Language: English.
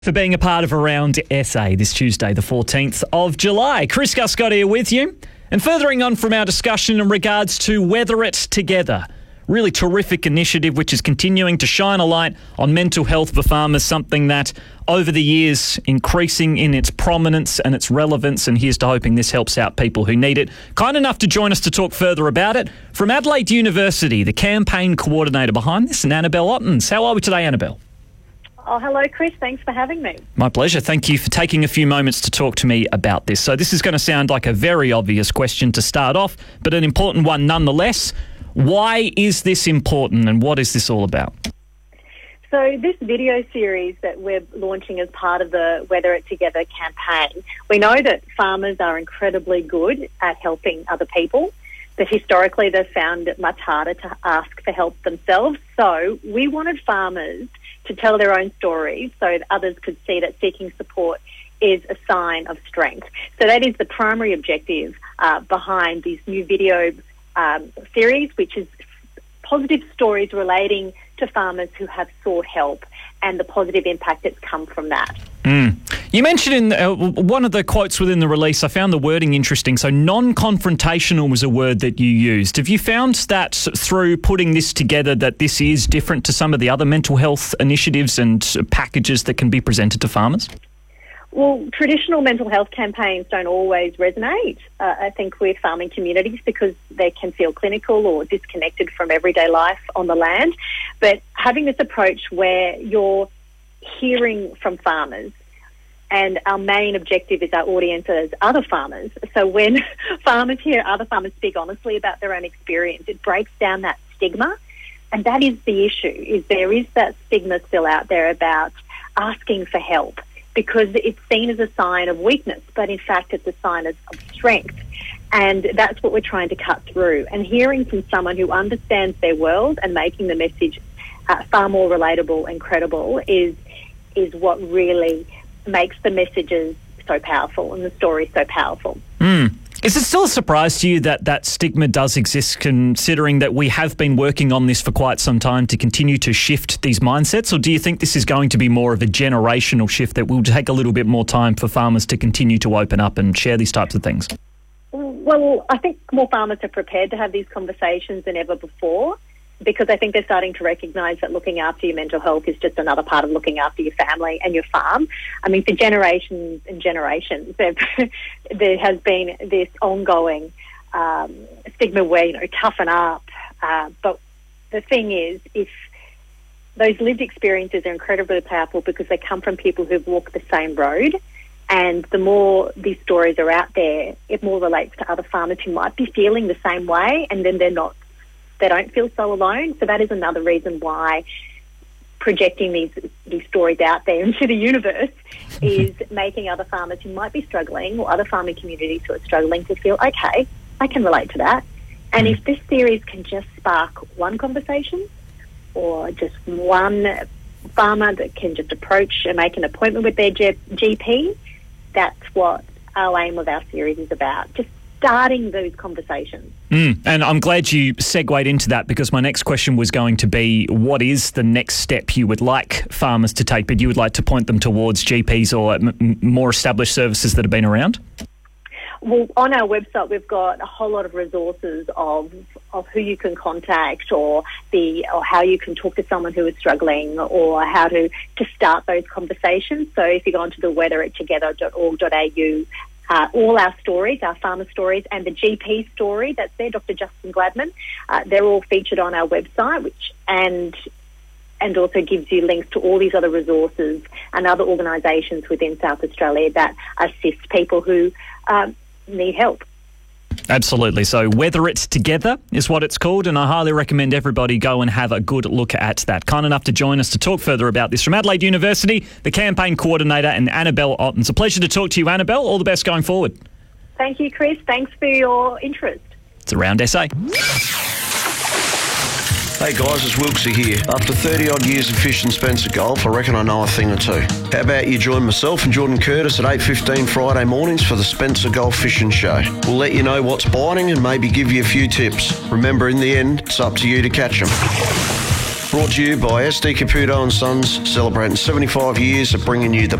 For being a part of Around SA this Tuesday, the 14th of July. Chris Guscott here with you. And furthering on from our discussion in regards to Weather It Together. Really terrific initiative which is continuing to shine a light on mental health for farmers, something that over the years increasing in its prominence and its relevance, and here's to hoping this helps out people who need it. Kind enough to join us to talk further about it from Adelaide University, the campaign coordinator behind this, and Annabelle Ottens. How are we today, Annabelle? Oh, hello, Chris. Thanks for having me. My pleasure. Thank you for taking a few moments to talk to me about this. So this is going to sound like a very obvious question to start off, but an important one nonetheless. Why is this important and what is this all about? So this video series that we're launching as part of the Weather It Together campaign, we know that farmers are incredibly good at helping other people, but historically they've found it much harder to ask for help themselves. So we wanted farmers to tell their own stories so that others could see that seeking support is a sign of strength. So that is the primary objective behind this new video series, which is positive stories relating to farmers who have sought help and the positive impact that's come from that. You mentioned in one of the quotes within the release, I found the wording interesting. So non-confrontational was a word that you used. Have you found that through putting this together that this is different to some of the other mental health initiatives and packages that can be presented to farmers? Well, traditional mental health campaigns don't always resonate, I think, with farming communities because they can feel clinical or disconnected from everyday life on the land. But having this approach where you're hearing from farmers, and our main objective is our audience as other farmers. So when farmers hear other farmers speak honestly about their own experience, it breaks down that stigma. And that is the issue, is there is that stigma still out there about asking for help because it's seen as a sign of weakness, but in fact it's a sign of strength. And that's what we're trying to cut through. And hearing from someone who understands their world and making the message far more relatable and credible is what really makes the messages so powerful and the story so powerful. Is it still a surprise to you that that stigma does exist, considering that we have been working on this for quite some time to continue to shift these mindsets? Or do you think this is going to be more of a generational shift that will take a little bit more time for farmers to continue to open up and share these types of things? Well, I think more farmers are prepared to have these conversations than ever before, because I think they're starting to recognise that looking after your mental health is just another part of looking after your family and your farm. I mean, for generations and generations, there has been this ongoing stigma where, toughen up. But the thing is, if those lived experiences are incredibly powerful because they come from people who've walked the same road, and the more these stories are out there, it more relates to other farmers who might be feeling the same way, and then they don't feel so alone. So that is another reason why projecting these stories out there into the universe is making other farmers who might be struggling, or other farming communities who are struggling, to feel, okay, I can relate to that. And if this series can just spark one conversation, or just one farmer that can just approach and make an appointment with their GP, that's what our aim of our series is about. Just starting those conversations. And I'm glad you segued into that, because my next question was going to be, what is the next step you would like farmers to take, but you would like to point them towards GPs or more established services that have been around? Well, on our website, we've got a whole lot of resources of who you can contact, or how you can talk to someone who is struggling, or how to start those conversations. So if you go onto the weatherittogether.org.au, all our stories, our farmer stories, and the GP story that's there, Dr. Justin Gladman, they're all featured on our website, and also gives you links to all these other resources and other organisations within South Australia that assist people who need help. Absolutely. So Weather It Together is what it's called, and I highly recommend everybody go and have a good look at that. Kind enough to join us to talk further about this from Adelaide University, the campaign coordinator, and Annabelle Ottens. A pleasure to talk to you, Annabelle. All the best going forward. Thank you, Chris. Thanks for your interest. It's Around SA. Hey guys, it's Wilksy here. After 30 odd years of fishing Spencer Gulf, I reckon I know a thing or two. How about you join myself and Jordan Curtis at 8:15 Friday mornings for the Spencer Gulf Fishing Show. We'll let you know what's biting and maybe give you a few tips. Remember, in the end, it's up to you to catch them. Brought to you by SD Caputo and Sons, celebrating 75 years of bringing you the